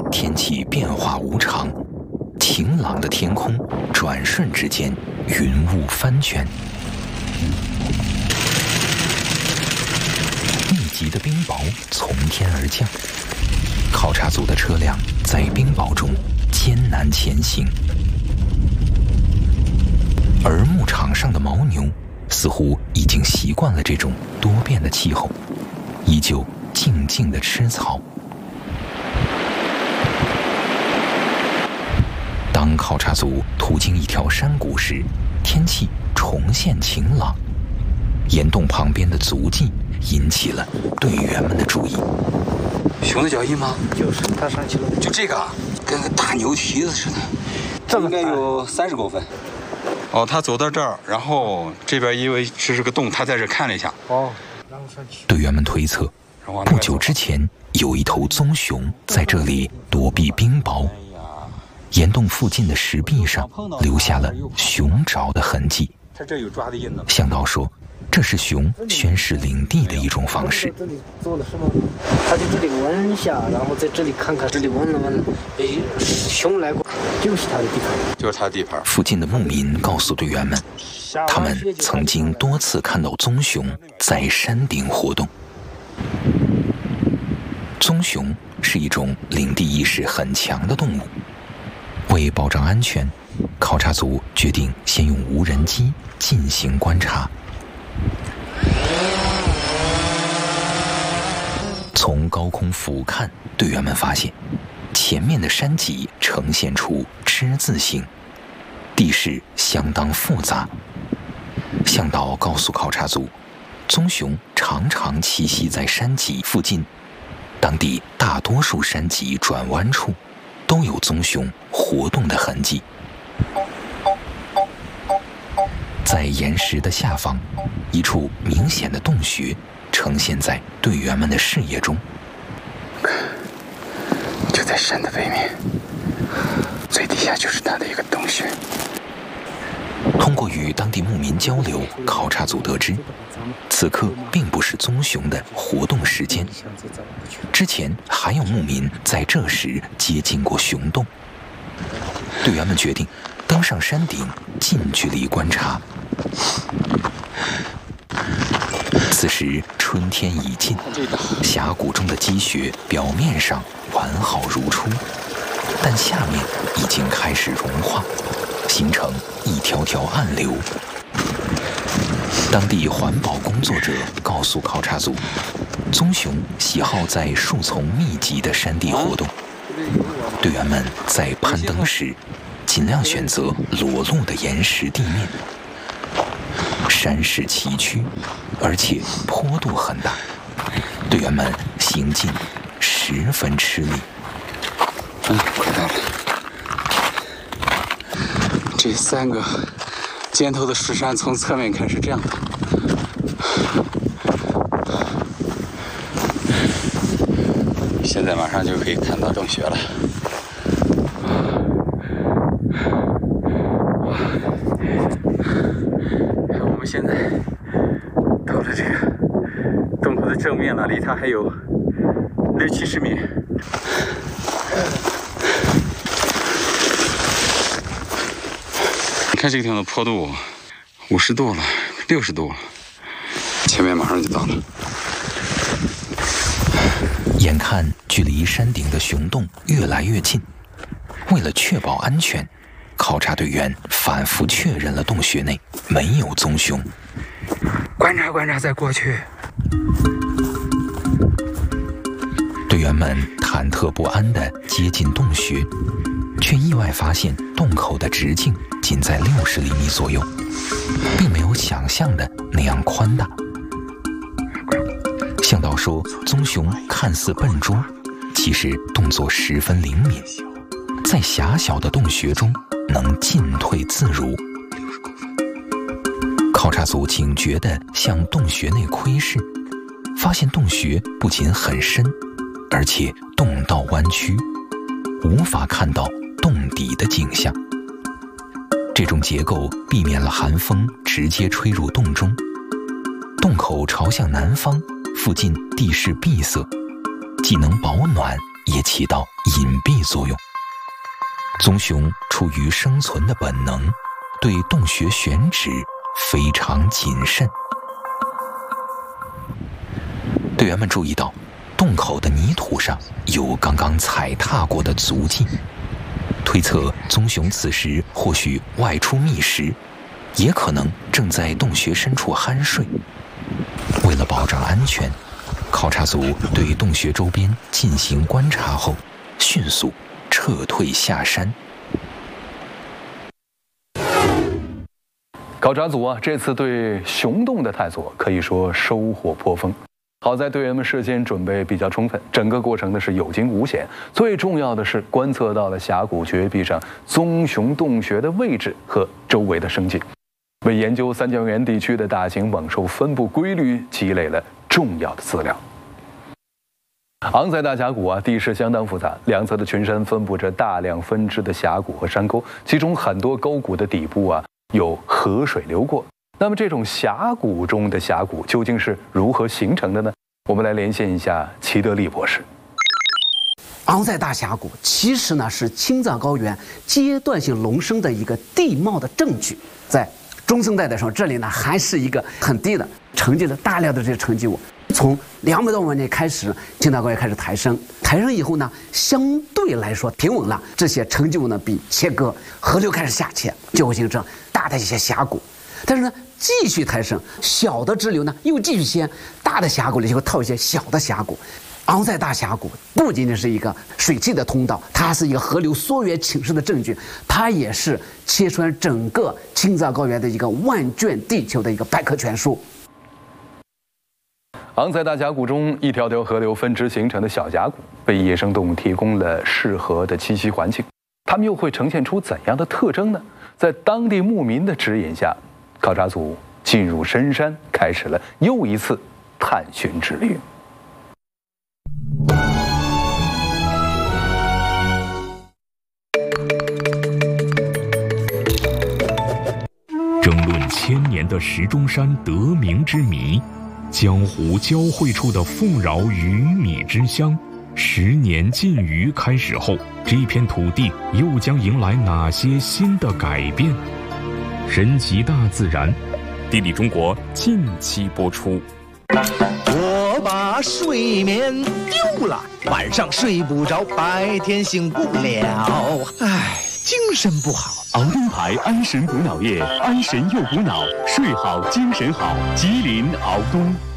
天气变化无常，晴朗的天空转瞬之间云雾翻卷，密集的冰雹从天而降，考察组的车辆在冰雹中艰难前行，而牧场上的牦牛似乎已经习惯了这种多变的气候，依旧静静地吃草。当考察组途经一条山谷时，天气重现晴朗，岩洞旁边的足迹引起了队员们的注意。 熊的脚印吗？ 就是它上去了。 就这个，跟个大牛蹄子似的，这应该有30公分。哦，他走到这儿，然后这边因为这是个洞，他在这看了一下。 哦，然后上去。 队员们推测，不久之前有一头棕熊在这里躲避冰雹。岩洞附近的石壁上留下了熊爪的痕迹。 它这有抓的印子。 向导说，这是熊宣示领地的一种方式。 这里做了什么？他就这里闻一下，然后在这里看看，这里闻了闻，熊来过，就是他的地盘， 就是他的地盘。 附近的牧民告诉队员们，他们曾经多次看到棕熊在山顶活动。棕熊是一种领地意识很强的动物。为保障安全，考察组决定先用无人机进行观察。从高空俯瞰，队员们发现前面的山脊呈现出之字形，地势相当复杂。向导告诉考察组，棕熊常常栖息在山脊附近，当地大多数山脊转弯处都有棕熊活动的痕迹。在岩石的下方，一处明显的洞穴呈现在队员们的视野中。 就在山的背面，最底下就是它的一个洞穴。 通过与当地牧民交流，考察组得知，此刻并不是棕熊的活动时间。之前还有牧民在这时接近过熊洞。队员们决定登上山顶，近距离观察。此时春天已尽，峡谷中的积雪表面上完好如初，但下面已经开始融化，形成一条条暗流。当地环保工作者告诉考察组，棕熊喜好在树丛密集的山地活动。队员们在攀登时，尽量选择裸露的岩石地面。山势崎岖，而且坡度很大，队员们行进十分吃力。 快到了。这3个尖头的石山从侧面看是这样的。现在马上就可以看到洞穴了。我们现在到了这个洞口的正面了，离它还有60-70米。你看这个地方的坡度50度了，60度了，前面马上就到了。 眼看距离山顶的熊洞越来越近，为了确保安全，考察队员反复确认了洞穴内没有棕熊。 观察观察再过去。 队员们忐忑不安地接近洞穴，却意外发现洞口的直径仅在60厘米左右，并没有想象的那样宽大。向导说，棕熊看似笨拙，其实动作十分灵敏，在狭小的洞穴中能进退自如。考察组警觉地向洞穴内窥视，发现洞穴不仅很深，而且洞道弯曲，无法看到洞底的景象。这种结构避免了寒风直接吹入洞中。洞口朝向南方，附近地势闭塞，既能保暖， 也起到隐蔽作用。棕熊出于生存的本能，对洞穴选址非常谨慎。队员们注意到，洞口的泥土上有刚刚踩踏过的足迹，推测棕熊此时或许外出觅食，也可能正在洞穴深处酣睡。为了保障安全，考察组对洞穴周边进行观察后，迅速撤退下山。 考察组这次对熊洞的探索可以说收获颇丰。好在队员们事先准备比较充分，整个过程呢是有惊无险。最重要的是观测到了峡谷绝壁上棕熊洞穴的位置和周围的生境，为研究三江源地区的大型猛兽分布规律积累了重要的资料。昂塞大峡谷地势相当复杂，两侧的群山分布着大量分支的峡谷和山沟，其中很多沟谷的底部有河水流过。那么这种峡谷中的峡谷究竟是如何形成的呢？我们来连线一下齐德利博士。 昂塞大峡谷其实呢是青藏高原阶段性隆升的一个地貌的证据。在中生代的时候，这里呢还是一个很低的，沉积了大量的这些沉积物。从200多万年开始，青藏高原开始抬升，抬升以后呢，相对来说平稳了。这些沉积物呢被切割，河流开始下切，就会形成大的一些峡谷。但是呢，继续抬升，小的支流呢又继续掀，大的峡谷里就会套一些小的峡谷。昂塞大峡谷不仅仅是一个水汽的通道，它是一个河流缩源侵蚀的证据，它也是切穿整个青藏高原的一个万卷地球的一个百科全书。 昂塞大峡谷中一条条河流分支形成的小峡谷，为野生动物提供了适合的栖息环境。它们又会呈现出怎样的特征呢？在当地牧民的指引下，考察组进入深山，开始了又一次探寻之旅。 争论1000年的石钟山得名之谜，江湖交汇处的富饶鱼米之乡，10年禁渔开始后，这片土地又将迎来哪些新的改变？神奇大自然，地理中国近期播出。 我把睡眠丢了，晚上睡不着，白天醒不了，唉，精神不好。 熬灯牌安神补脑液，安神又补脑，睡好精神好。吉林熬东。